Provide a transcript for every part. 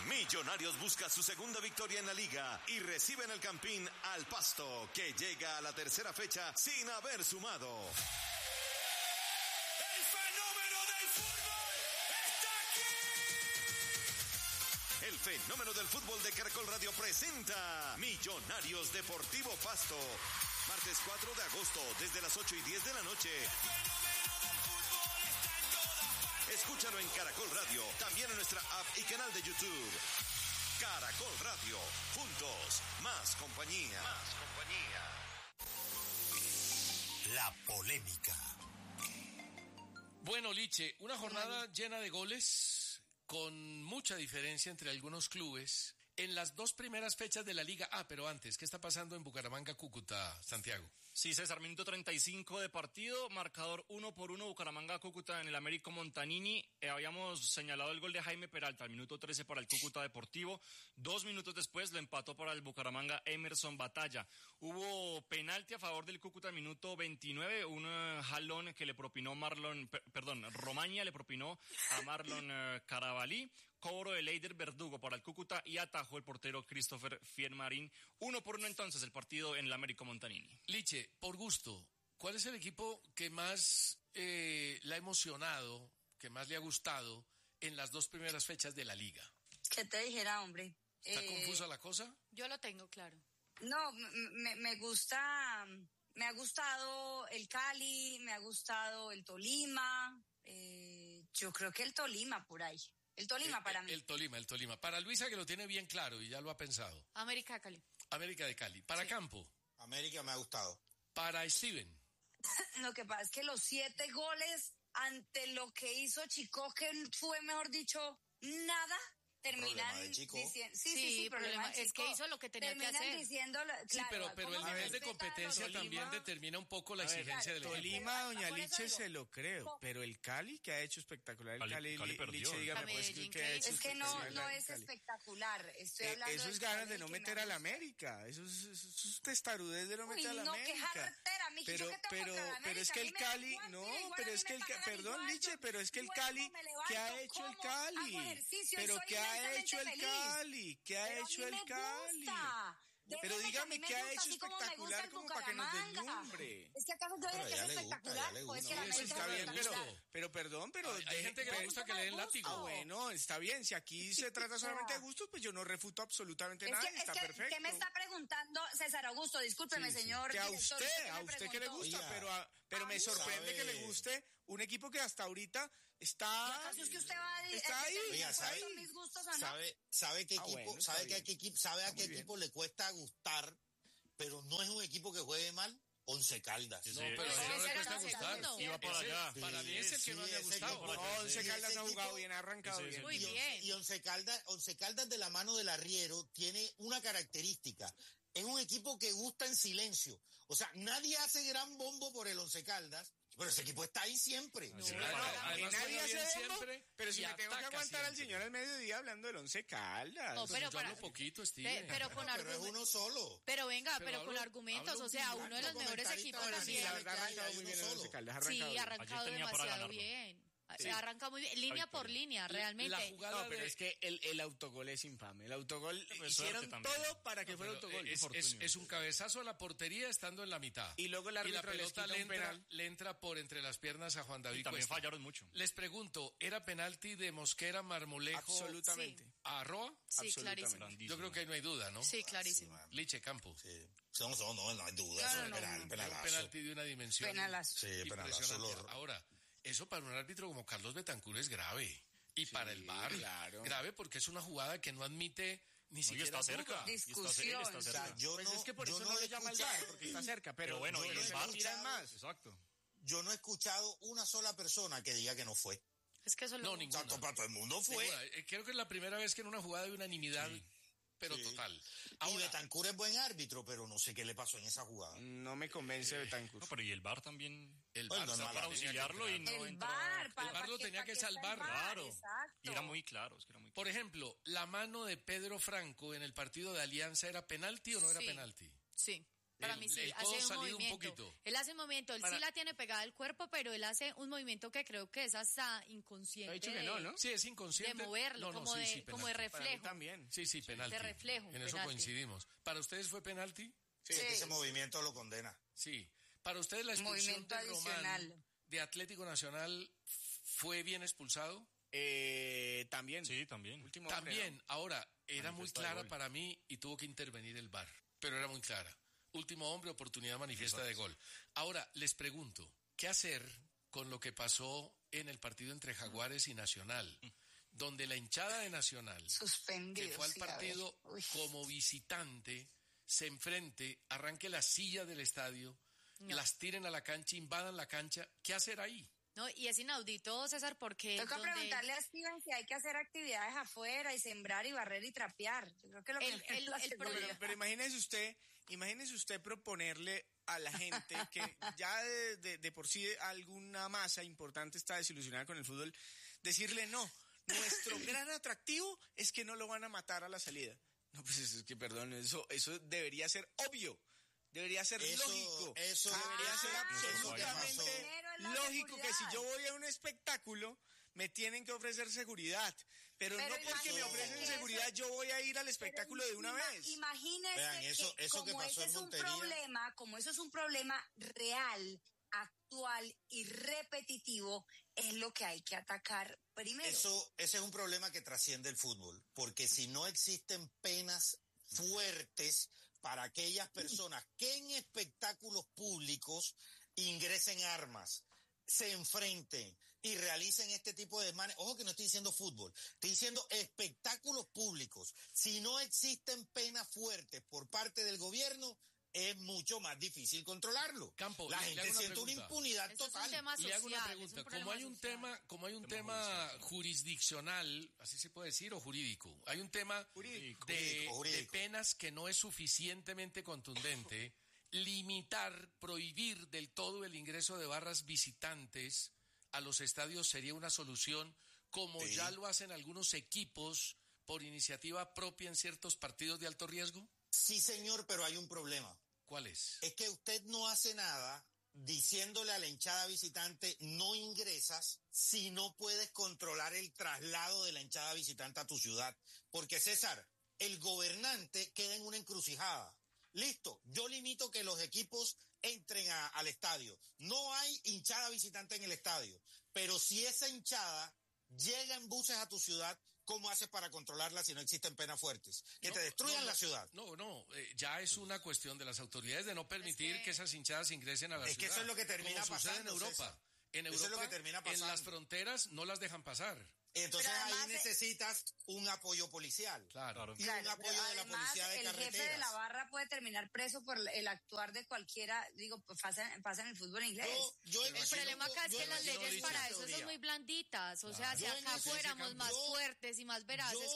Millonarios busca su segunda victoria en la liga y recibe en el Campín al Pasto, que llega a la tercera fecha sin haber sumado. ¡El fenómeno del fútbol está aquí! El fenómeno del fútbol de Caracol Radio presenta Millonarios Deportivo Pasto. Martes 4 de agosto, desde las 8:10 de la noche. Escúchalo en Caracol Radio, también en nuestra app y canal de YouTube. Caracol Radio, juntos, más compañía. Más compañía. La polémica. Bueno, Liche, una jornada llena de goles, con mucha diferencia entre algunos clubes. En las dos primeras fechas de la Liga. Pero antes, ¿qué está pasando en Bucaramanga, Cúcuta, Santiago? Sí, César, minuto 35 de partido, marcador 1-1, Bucaramanga, Cúcuta en el Américo Montanini. Habíamos señalado el gol de Jaime Peralta al minuto 13 para el Cúcuta Deportivo. 2 minutos después lo empató para el Bucaramanga Emerson Batalla. Hubo penalti a favor del Cúcuta minuto 29, un jalón que le propinó Romaña le propinó a Marlon Carabalí. Cobro de Leider Verdugo para el Cúcuta y atajó el portero Christopher Fiermarín. 1-1 entonces el partido en el Américo Montanini. Liche, por gusto, ¿cuál es el equipo que más le ha emocionado, que más le ha gustado en las dos primeras fechas de la Liga? ¿Qué te dijera, hombre? ¿Está confusa la cosa? Yo lo tengo claro. No, me gusta, me ha gustado el Cali, me ha gustado el Tolima, yo creo que el Tolima por ahí. El Tolima para mí. El Tolima. Para Luisa, que lo tiene bien claro y ya lo ha pensado. América de Cali. América de Cali. Para sí. Campo. América me ha gustado. Para Steven. Lo que pasa es que los 7 goles ante lo que hizo Chico, que fue, mejor dicho, nada, terminan diciendo... Sí, problema es que hizo lo que tenía que hacer. Diciendo, claro, sí, pero el nivel de competencia también determina un poco la exigencia del equipo. Tolima, doña Liche, se lo creo, pero el Cali, que ha hecho espectacular, el Cali perdió. Liche, dígame, pues, ¿qué ha hecho? Es que no es espectacular, estoy hablando eso es ganas de no meter al América, eso es testarudez de no meter al América. Qué jartera, pero es que el Cali, perdón, Liche, pero es que el Cali, ¿qué ha hecho el Cali? Pero ¿qué ha hecho el Cali? ¿Qué ha hecho el Cali? Pero dígame qué ha hecho espectacular como para que nos deslumbre. Es que acaso yo digo que es espectacular. Pues que está bien, pero perdón, pero hay gente que le gusta que le den látigo. Bueno, está bien. Si aquí se trata solamente de gustos, pues yo no refuto absolutamente nada. Está perfecto. ¿Qué me está preguntando César Augusto? Discúlpeme, señor. Que a usted que le gusta, pero me sorprende que le guste un equipo que hasta ahorita está. ¿Acaso es que usted va a decir ahí? Mis gustos o no? ¿Sabe qué equipo? ¿Sabe a qué equipo le cuesta gustar, pero no es un equipo que juegue mal? Once Caldas. No, pero no le cuesta gustar. Iba por allá. Para mí es el que no le ha gustado. Once Caldas ha jugado bien, ha arrancado bien. Muy bien. Y Once Caldas de la mano del arriero tiene una característica. Es un equipo que gusta en silencio. O sea, nadie hace gran bombo por el Once Caldas, pero ese equipo está ahí siempre. Nadie hace bombo, pero si me tengo que aguantar al señor al mediodía hablando del Once Caldas. No, pero yo hablo poquito, Steve. Pero es uno solo. Pero venga, pero con argumentos, o sea, uno de los mejores equipos de la sí, la verdad ha arrancado muy bien el Once Caldas. Sí, ha arrancado demasiado bien. Se arranca muy bien, línea por línea, realmente. Pero es que el autogol es infame. El autogol hicieron todo para que fuera autogol. Es un cabezazo a la portería estando en la mitad. Y luego la pelota le entra por entre las piernas a Juan David y también Cuesta. Fallaron mucho. Les pregunto, ¿era penalti de Mosquera, Marmolejo? Absolutamente. Sí. ¿A Roa? Sí, clarísimo. Yo creo que ahí no hay duda, ¿no? Sí, clarísimo. Sí, Liche, Campo. Sí. No hay duda. Eso es penalazo. Penalti de una dimensión. Penalazo. Sí, penalazo. Ahora, eso para un árbitro como Carlos Betancur es grave. Y para el VAR, claro. Grave porque es una jugada que no admite ni siquiera está cerca. Discusión. Está cerca. Pues es que por eso no le llama el VAR, porque está cerca. Pero bueno, y el VAR tiran más. Exacto. Yo no he escuchado una sola persona que diga que no fue. Es que eso ninguna. Para todo el mundo fue. Creo que es la primera vez que en una jugada de unanimidad... Sí. Pero total. Y Betancur es buen árbitro, pero no sé qué le pasó en esa jugada. No me convence Betancur. No, pero y el VAR también. El VAR para auxiliarlo y no entró. El VAR lo tenía que salvar. Claro. Exacto. Y era muy claro. Por ejemplo, la mano de Pedro Franco en el partido de Alianza, ¿era penalti o no era penalti? Sí. Para mí sí, hace un movimiento. Él hace un movimiento, él sí la tiene pegada al cuerpo, pero él hace un movimiento que creo que es hasta inconsciente. Ha dicho que no, ¿no? Sí, es inconsciente. De moverlo, como de reflejo. También. Sí, penalti. De reflejo. En eso coincidimos. ¿Para ustedes fue penalti? Sí, ese movimiento lo condena. Sí. ¿Para ustedes la expulsión de Román de Atlético Nacional fue bien expulsado? También. Sí, también. Último También. hombre, ¿no? Ahora, era muy clara para mí y tuvo que intervenir el VAR. Pero era muy clara. Último hombre, oportunidad manifiesta de gol. Ahora, les pregunto, ¿qué hacer con lo que pasó en el partido entre Jaguares y Nacional? Donde la hinchada de Nacional, que fue al partido como visitante, se enfrente, arranque las sillas del estadio, las tiren a la cancha, invadan la cancha. ¿Qué hacer ahí? No, y es inaudito, César, porque... Toca preguntarle a Steven si hay que hacer actividades afuera y sembrar y barrer y trapear. Yo creo que pero imagínese usted proponerle a la gente que ya de por sí alguna masa importante está desilusionada con el fútbol, decirle no, nuestro gran atractivo es que no lo van a matar a la salida. No, pues es que, perdón, eso debería ser obvio. Debería ser lógico. Eso debería ser absolutamente lógico que si yo voy a un espectáculo me tienen que ofrecer seguridad. Pero no porque me ofrecen seguridad yo voy a ir al espectáculo de una vez. Imagínese Vean, eso que como pasó ese es en un Montería. problema, como eso es un problema real, actual y repetitivo, es lo que hay que atacar primero. Ese es un problema que trasciende el fútbol, porque si no existen penas fuertes para aquellas personas que en espectáculos públicos ingresen armas, se enfrenten y realicen este tipo de desmanes. Ojo que no estoy diciendo fútbol, estoy diciendo espectáculos públicos. Si no existen penas fuertes por parte del gobierno, es mucho más difícil controlarlo. Campo, la gente siente una impunidad Eso total. Es un tema social, le hago una pregunta, como hay un tema jurisdiccional, así se puede decir, o jurídico, hay un tema de penas que no es suficientemente contundente, limitar, prohibir del todo el ingreso de barras visitantes a los estadios sería una solución, como ya lo hacen algunos equipos por iniciativa propia en ciertos partidos de alto riesgo. Sí, señor, pero hay un problema. ¿Cuál es? Es que usted no hace nada diciéndole a la hinchada visitante no ingresas si no puedes controlar el traslado de la hinchada visitante a tu ciudad. Porque, César, el gobernante queda en una encrucijada. Listo, yo limito que los equipos entren al estadio. No hay hinchada visitante en el estadio. Pero si esa hinchada llega en buses a tu ciudad, ¿cómo haces para controlarla si no existen penas fuertes? Que te destruyan la ciudad. Ya es una cuestión de las autoridades de no permitir que esas hinchadas ingresen a la ciudad. Es que eso es lo que termina como pasando sucede en Europa. César. En Europa, eso es lo que termina pasando. En las fronteras no las dejan pasar. Entonces ahí necesitas un apoyo policial. Claro. Y un apoyo de la policía de carreteras. El jefe de la barra puede terminar preso por el actuar de cualquiera, pasa en el fútbol inglés. El problema acá es que las leyes para eso son muy blanditas. O sea, si acá fuéramos más fuertes y más veraces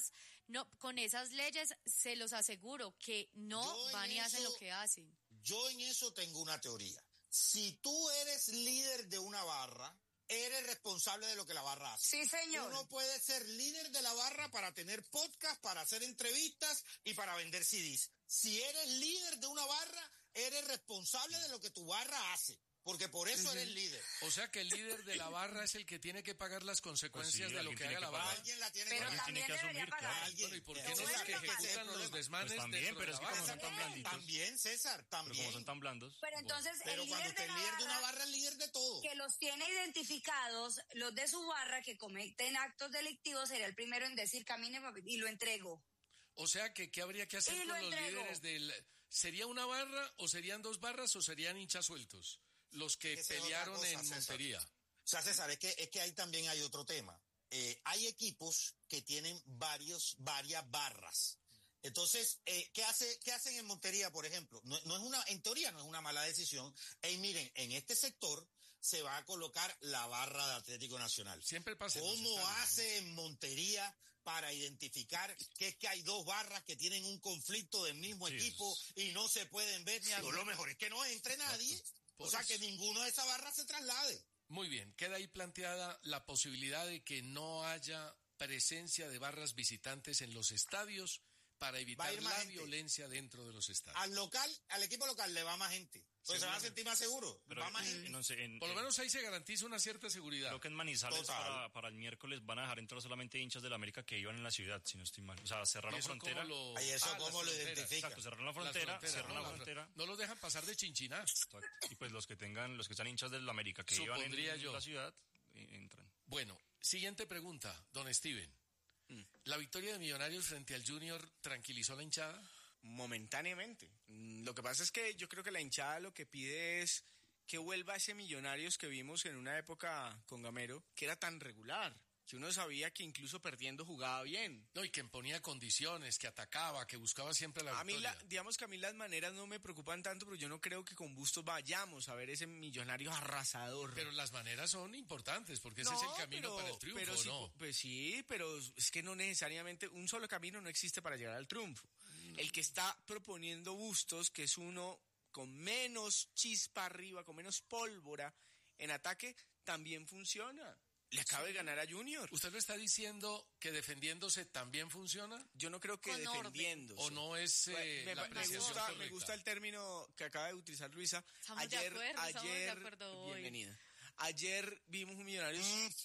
con esas leyes, se los aseguro que no van y hacen lo que hacen. Yo en eso tengo una teoría. Si tú eres líder de una barra, eres responsable de lo que la barra hace. Sí, señor. Tú no puedes ser líder de la barra para tener podcast, para hacer entrevistas y para vender CDs. Si eres líder de una barra, eres responsable de lo que tu barra hace. Porque por eso eres líder. O sea que el líder de la barra es el que tiene que pagar las consecuencias de lo que haga la barra. Alguien la tiene pero que pagar. también debería pagar. Bueno, ¿y por qué no los que ejecutan los desmanes también, pero es que como son tan barra? blanditos. También, César, también. Pero como son tan blandos. Pero entonces Pero cuando usted es líder de una barra, es líder de todo. Que los tiene identificados, los de su barra que cometen actos delictivos, sería el primero en decir camine y lo entrego. O sea que, ¿qué habría que hacer con los líderes del... ¿Sería una barra o serían dos barras o serían hinchas sueltos? Los que pelearon en Montería. O sea, César, es que ahí también hay otro tema. Hay equipos que tienen varias barras. Entonces, ¿qué hacen en Montería, por ejemplo? En teoría no es una mala decisión. Miren, en este sector se va a colocar la barra de Atlético Nacional. Siempre pasa. ¿Cómo hace en Montería para identificar que es que hay dos barras que tienen un conflicto del mismo equipo y no se pueden ver? Lo mejor es que no entre nadie. O sea, que ninguno de esas barras se traslade. Muy bien, queda ahí planteada la posibilidad de que no haya presencia de barras visitantes en los estadios, para evitar la violencia dentro de los estadios. Al equipo local le va más gente. Pues se van a sentir más seguros. Va más gente. No sé, por lo menos ahí se garantiza una cierta seguridad. Creo que en Manizales para el miércoles van a dejar entrar solamente hinchas del América que iban en la ciudad, si no estoy mal. O sea, cerraron frontera. ¿Cómo lo identifica? Exacto, cerraron la frontera. No los dejan pasar de Chinchiná. Exacto. Y pues los que sean hinchas del América que iban en la ciudad, entran. Bueno, siguiente pregunta, don Steven. ¿La victoria de Millonarios frente al Junior tranquilizó a la hinchada? Momentáneamente. Lo que pasa es que yo creo que la hinchada lo que pide es que vuelva ese Millonarios que vimos en una época con Gamero, que era tan regular, que uno sabía que incluso perdiendo jugaba bien. No, y que imponía condiciones, que atacaba, que buscaba siempre la victoria. Digamos que a mí las maneras no me preocupan tanto, pero yo no creo que con Bustos vayamos a ver ese Millonarios arrasador. Pero las maneras son importantes, porque ese es el camino para el triunfo, pero ¿no? Pues sí, pero es que no necesariamente, un solo camino no existe para llegar al triunfo. El que está proponiendo Bustos, que es uno con menos chispa arriba, con menos pólvora en ataque, también funciona. Le acaba de ganar a Junior. ¿Usted me está diciendo que defendiéndose también funciona? Yo no creo que con defendiéndose. ¿O no es la apreciación correcta? Me gusta el término que acaba de utilizar Luisa. Estamos de acuerdo hoy. Bienvenida. Ayer vimos un Millonarios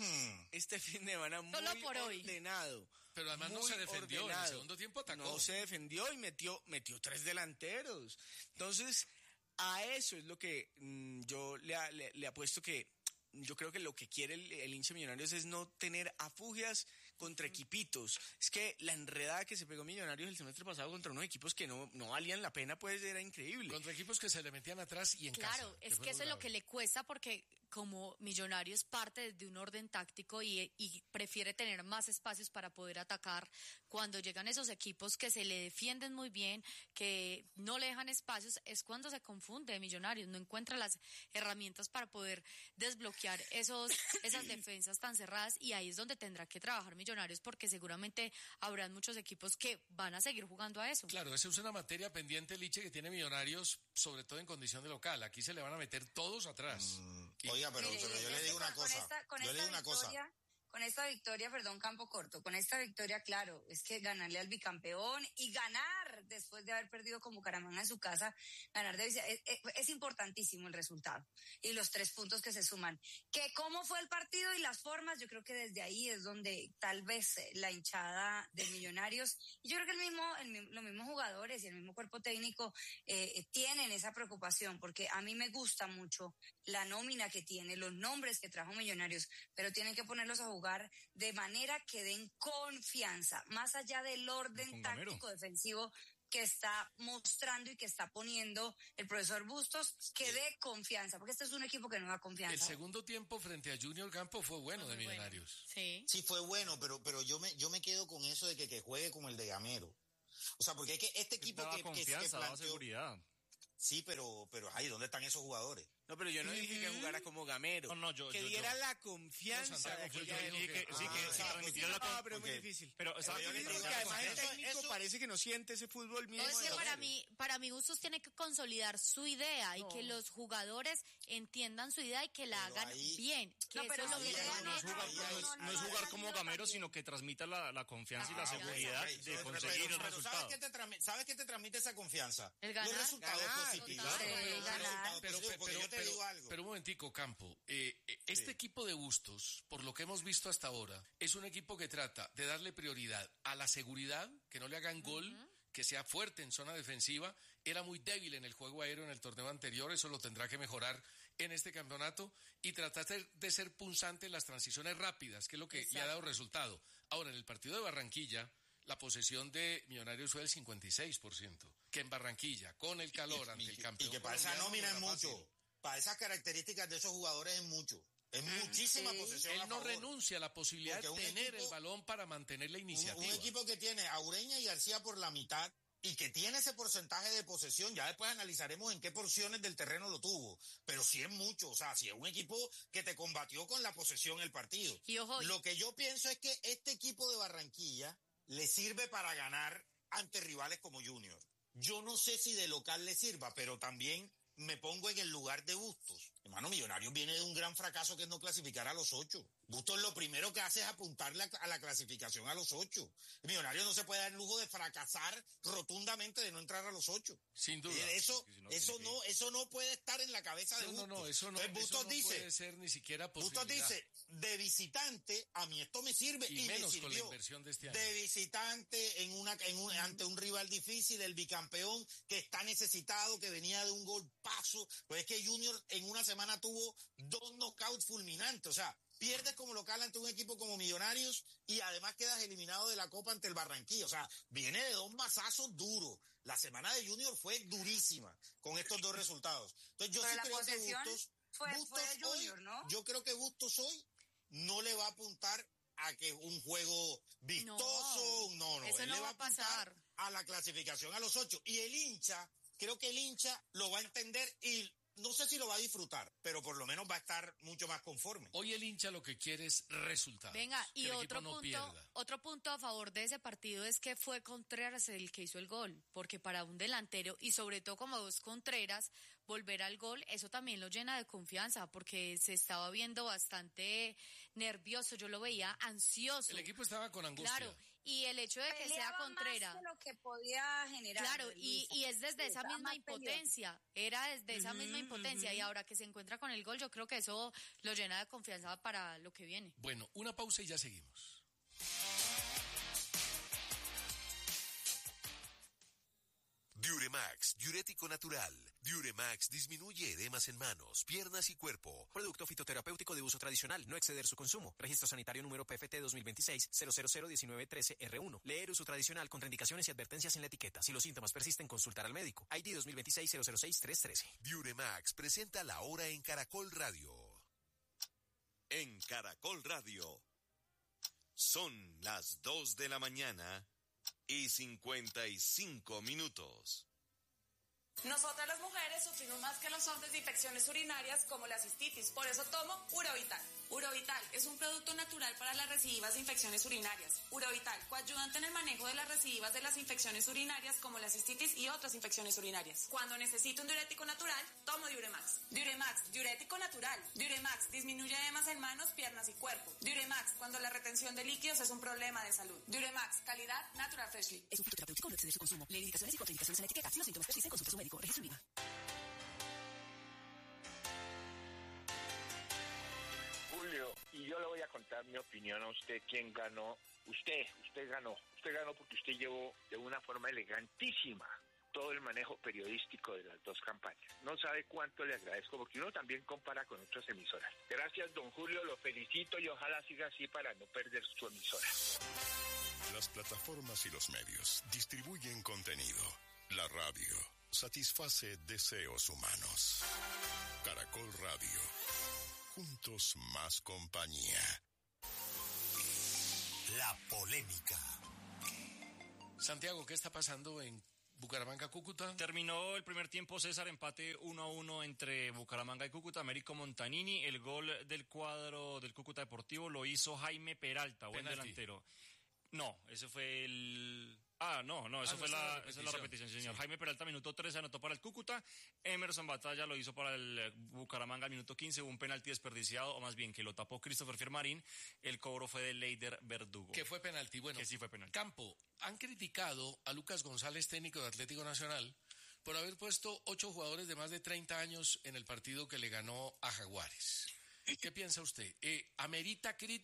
este fin de semana muy ordenado. Pero además no se defendió, en el segundo tiempo atacó. No se defendió y metió 3 delanteros. Entonces, a eso es lo que yo le apuesto que yo creo que lo que quiere el hincha Millonarios es no tener afugias contra equipitos. Es que la enredada que se pegó Millonarios el semestre pasado contra unos equipos que no valían la pena, pues era increíble. Contra equipos que se le metían atrás y en casa. Claro, es que eso es lo que le cuesta porque como Millonarios parte de un orden táctico y prefiere tener más espacios para poder atacar. Cuando llegan esos equipos que se le defienden muy bien, que no le dejan espacios, es cuando se confunde Millonarios, no encuentra las herramientas para poder desbloquear esas defensas tan cerradas y ahí es donde tendrá que trabajar Millonarios porque seguramente habrán muchos equipos que van a seguir jugando a eso. Claro, esa es una materia pendiente, Liche, que tiene Millonarios, sobre todo en condición de local. Aquí se le van a meter todos atrás. Oiga, pero yo le digo una cosa. Con esta victoria, campo corto, con esta victoria, claro, es que ganarle al bicampeón y ganar después de haber perdido con Bucaramanga en su casa, ganar es importantísimo el resultado y los 3 puntos que se suman. Que cómo fue el partido y las formas, yo creo que desde ahí es donde tal vez la hinchada de Millonarios, y yo creo que los mismos jugadores y el mismo cuerpo técnico tienen esa preocupación, porque a mí me gusta mucho la nómina que tiene, los nombres que trajo Millonarios, pero tienen que ponerlos a jugar de manera que den confianza, más allá del orden táctico defensivo que está mostrando y que está poniendo el profesor Bustos, que dé confianza, porque este es un equipo que no da confianza. El segundo tiempo frente a Junior Campo fue bueno de Millonarios. Sí, fue bueno, pero yo me quedo con eso de que juegue como el de Gamero. O sea, porque es que este equipo daba que confianza, daba planteó, seguridad. Sí, pero ¿dónde están esos jugadores? No, pero yo no dije que jugara como Gamero. Que diera la confianza. Pero es muy difícil. Pero yo le digo que además el técnico parece que no siente ese fútbol mismo. Es que para mí Bustos tiene que consolidar su idea y que los jugadores entiendan su idea y que la hagan bien. No es jugar como Gamero, sino que transmita la confianza y la seguridad de conseguir el resultado. ¿Sabes qué te transmite esa confianza? El ganar. Los resultados positivos. Pero un momentico, Campo. Este equipo de Bustos, por lo que hemos visto hasta ahora, es un equipo que trata de darle prioridad a la seguridad, que no le hagan gol, que sea fuerte en zona defensiva. Era muy débil en el juego aéreo en el torneo anterior, eso lo tendrá que mejorar en este campeonato, y tratar de ser punzante en las transiciones rápidas, que es lo que le ha dado resultado. Ahora, en el partido de Barranquilla, la posesión de Millonarios fue del 56%, que en Barranquilla, con el calor ante el campeón. Y que para esa nómina es mucho. Para esas características de esos jugadores es mucho. Es muchísima posesión. Él no renuncia a la posibilidad de tener el balón para mantener la iniciativa. Un equipo que tiene a Ureña y García por la mitad y que tiene ese porcentaje de posesión, ya después analizaremos en qué porciones del terreno lo tuvo. Pero sí es mucho, o sea, sí es un equipo que te combatió con la posesión el partido. Lo que yo pienso es que este equipo de Barranquilla le sirve para ganar ante rivales como Junior. Yo no sé si de local le sirva, pero también me pongo en el lugar de Bustos. Hermano, Millonarios viene de un gran fracaso que es no clasificar a los 8. Bustos lo primero que hace es apuntarle a la clasificación a los 8. El Millonarios no se puede dar el lujo de fracasar rotundamente, de no entrar a los 8. Sin duda. Eso no puede estar en la cabeza de Bustos. No, eso no puede ser ni siquiera posibilidad. Bustos dice, de visitante, a mí esto me sirve y menos me sirvió. Con la inversión de este año. De visitante ante un rival difícil, el bicampeón que está necesitado, que venía de un golpazo. Pues es que Junior en una semana tuvo 2 knockouts fulminantes, o sea, pierdes como local ante un equipo como Millonarios y además quedas eliminado de la Copa ante el Barranquilla. O sea, viene de 2 mazazos duros. La semana de Junior fue durísima con estos 2 resultados. Entonces yo sí creo que Bustos fue de Junior, hoy, ¿no? Yo creo que Bustos hoy no le va a apuntar a que un juego vistoso, no, eso él no le va a pasar a la clasificación a los 8. Y el hincha, creo que el hincha lo va a entender y no sé si lo va a disfrutar, pero por lo menos va a estar mucho más conforme. Hoy el hincha lo que quiere es resultados. Venga, y otro punto a favor de ese partido es que fue Contreras el que hizo el gol, porque para un delantero, y sobre todo como es Contreras, volver al gol, eso también lo llena de confianza, porque se estaba viendo bastante nervioso, yo lo veía ansioso. El equipo estaba con angustia. Claro, y el hecho de que sea Contreras. Más de lo que podía generar. Claro, y es desde esa misma impotencia, era desde esa misma impotencia, y ahora que se encuentra con el gol, yo creo que eso lo llena de confianza para lo que viene. Bueno, una pausa y ya seguimos. Diuremax, diurético natural. Diuremax disminuye edemas en manos, piernas y cuerpo. Producto fitoterapéutico de uso tradicional, no exceder su consumo. Registro sanitario número PFT 2026-0001913R1. Leer uso tradicional, contraindicaciones y advertencias en la etiqueta. Si los síntomas persisten, consultar al médico. ID 2026-006-313. Diuremax presenta La Hora en Caracol Radio. En Caracol Radio. Son las 2 de la mañana y 55 minutos. Nosotras las mujeres sufrimos más que los hombres de infecciones urinarias como la cistitis, por eso tomo Urovital. Urovital es un producto natural para las recidivas de infecciones urinarias. Urovital, coayudante en el manejo de las recidivas de las infecciones urinarias como la cistitis y otras infecciones urinarias. Cuando necesito un diurético natural, tomo Diuremax. Diuremax, diurético natural. Diuremax, disminuye edemas en manos, piernas y cuerpo. Diuremax, cuando la retención de líquidos es un problema de salud. Diuremax, calidad Natural Freshly. Es un fitoterapéutico, no exceder su consumo. Lee indicaciones y contraindicaciones en la etiqueta. Si los síntomas persisten, consulte a su médico. Registro IVA. Julio, y yo le voy a contar mi opinión a usted. ¿Quién ganó? Usted ganó. Usted ganó porque usted llevó de una forma elegantísima todo el manejo periodístico de las 2 campañas. No sabe cuánto le agradezco, porque uno también compara con otras emisoras. Gracias, don Julio, lo felicito y ojalá siga así para no perder su emisora. Las plataformas y los medios distribuyen contenido. La radio satisface deseos humanos. Caracol Radio. Juntos más compañía. La polémica. Santiago, ¿qué está pasando en Bucaramanga-Cúcuta? Terminó el primer tiempo, César, empate 1-1 entre Bucaramanga y Cúcuta. Américo Montanini, el gol del cuadro del Cúcuta Deportivo lo hizo Jaime Peralta, buen delantero. No, ese fue el... esa es la repetición, sí, señor. Sí. Jaime Peralta, minuto 13, anotó para el Cúcuta. Emerson Batalla lo hizo para el Bucaramanga, minuto 15. Hubo un penalti desperdiciado, o más bien que lo tapó Christopher Fiermarín. El cobro fue de Leider Verdugo. Que fue penalti, bueno. Que sí fue penalti. Campo, han criticado a Lucas González, técnico de Atlético Nacional, por haber puesto 8 jugadores de más de 30 años en el partido que le ganó a Jaguares. ¿Qué piensa usted? ¿Amerita crítica?